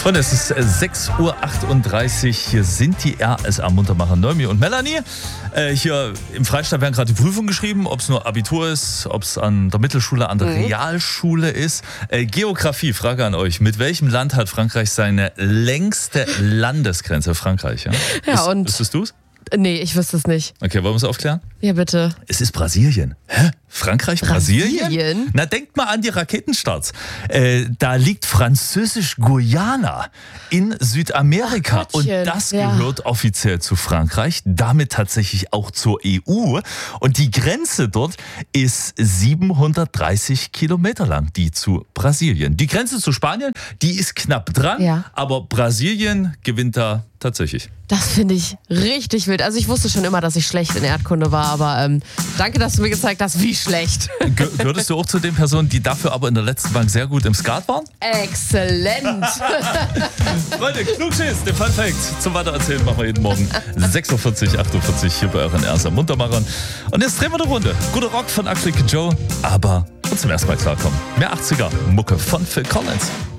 Freunde, es ist 6.38 Uhr. Hier sind die RSA Muntermacher Noemi und Melanie. Hier im Freistaat werden gerade die Prüfungen geschrieben, ob es nur Abitur ist, ob es an der Mittelschule, an der Realschule ist. Geografie, Frage an euch. Mit welchem Land hat Frankreich seine längste Landesgrenze? Frankreich, ja? Wüsstest du es? Nee, ich wüsste es nicht. Okay, wollen wir es aufklären? Ja, bitte. Es ist Brasilien. Hä? Frankreich, Brasilien? Brasilien? Na, denkt mal an die Raketenstarts. Da liegt Französisch-Guyana in Südamerika. Ach, und Gottchen. das gehört offiziell zu Frankreich, damit tatsächlich auch zur EU. Und die Grenze dort ist 730 Kilometer lang, die zu Brasilien. Die Grenze zu Spanien, die ist knapp dran, Ja. aber Brasilien gewinnt da tatsächlich. Das finde ich richtig wild. Also ich wusste schon immer, dass ich schlecht in Erdkunde war, aber danke, dass du mir gezeigt hast, wie schlecht. Gehörtest du auch zu den Personen, die dafür aber in der letzten Bank sehr gut im Skat waren? Exzellent. Leute, Klugschiss, den Fun Fact zum Weitererzählen machen wir jeden Morgen 6.40 48 hier bei euren RSA Muntermachern. Und jetzt drehen wir eine Runde. Guter Rock von Ugly Kid Joe, aber und zum ersten Mal klarkommen. Mehr 80er Mucke von Phil Collins.